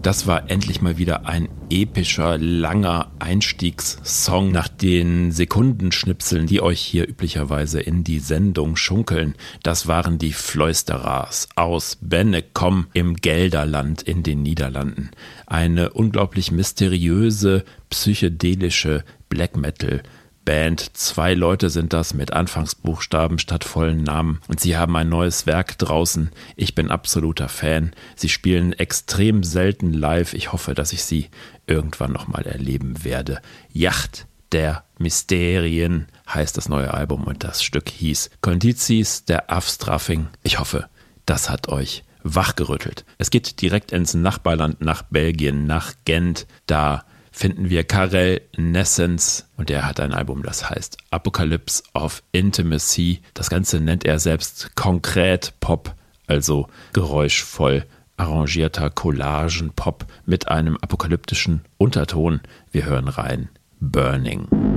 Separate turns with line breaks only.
Das war endlich mal wieder ein epischer, langer Einstiegssong nach den Sekundenschnipseln, die euch hier üblicherweise in die Sendung schunkeln. Das waren die Fluisterers aus Bennekom im Gelderland in den Niederlanden. Eine unglaublich mysteriöse, psychedelische Black Metal Band. 2 Leute sind das mit Anfangsbuchstaben statt vollen Namen und sie haben ein neues Werk draußen. Ich bin absoluter Fan. Sie spielen extrem selten live. Ich hoffe, dass ich sie irgendwann nochmal erleben werde. Yacht der Mysterien heißt das neue Album und das Stück hieß Condities der Afstraffing. Ich hoffe, das hat euch wachgerüttelt. Es geht direkt ins Nachbarland, nach Belgien, nach Gent. Da finden wir Karel Nessens und er hat ein Album, das heißt Apocalypse of Intimacy. Das Ganze nennt er selbst konkret Pop, also geräuschvoll arrangierter Collagen-Pop mit einem apokalyptischen Unterton. Wir hören rein. Burning.